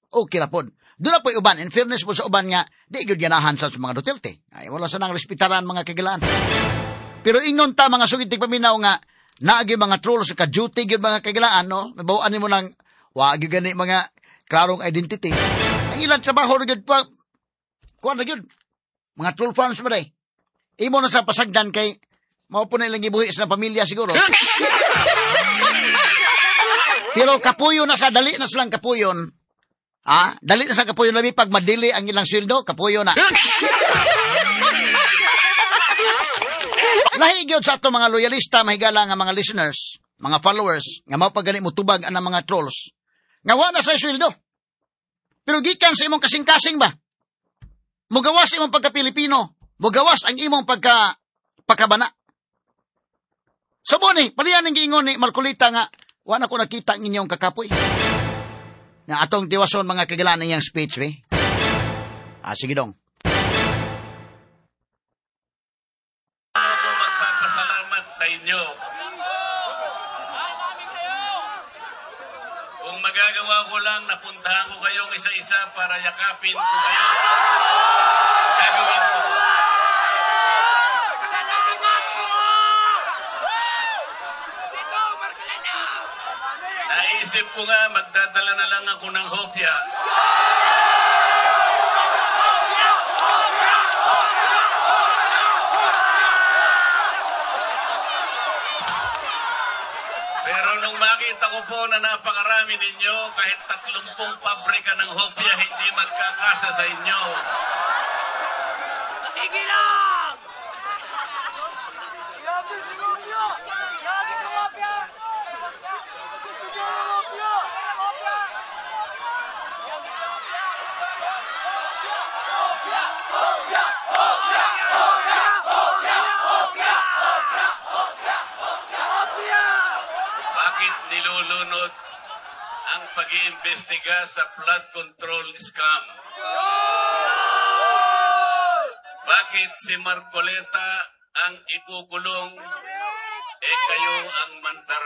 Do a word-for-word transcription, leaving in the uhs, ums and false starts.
okay na po. Doon na po uban. In fairness po sa uban nga, di yun ganahan sa mga Duterte. Ay, wala sa nang respetaran mga kagilaan. Pero ingon ta mga sugiting paminaw nga, naagi mga trolls, ka-duty yun mga kagilaan, no? Mabawaan mo lang, wag yun gani mga klarong identity. Ang ilang trabaho na yun pa, kuwan na yun. Mga troll farms ba day? Imo na sa pasagdan kay, maupo na ilang ibuhis na pamilya siguro. Pero kapuyo na sa, dali na silang kapuyon. Ha? Dali na sa kapuyon labi pag madili ang ilang sweldo, kapuyo na. Lahi gyud sa ato mga loyalista, mahigala nga mga listeners, mga followers, nga mao pagani mo tubag ang mga trolls. Nga wala sa sweldo. Pero gikan sa imong kasing-kasing ba? Mugawas imong pagka-Pilipino, mugawas ang imong pagka pagkabana. So mo ni, paliyan ang giingon ni Marcolita nga, wala ko nakita ang inyong kakapoy. Nga atong tiwason mga kagilaan niyang speech, eh. Ah, sige dong. Ako magpapasalamat sa inyo. Kung magagawa ko lang, napuntahan ko kayong isa-isa para yakapin ko kayo. Gagawin ko. Naisip ko nga, magdadala na lang ako ng hopya. Pero nung makita ko po na napakarami ninyo, kahit tatlumpung pabrika ng hopya, hindi magkakasa sa inyo. Sige lang! Yabi si hopya! Yabi si hopya! Gusto niyo ang hopya! Hopya! Hopya! Hopya! Hopya! Hopya! Hopya! Hopya! Bakit nilulunod ang pag-iimbestiga sa flood control scam? Bakit si Marcoleta ang ikukulong, eh kayo ang mandar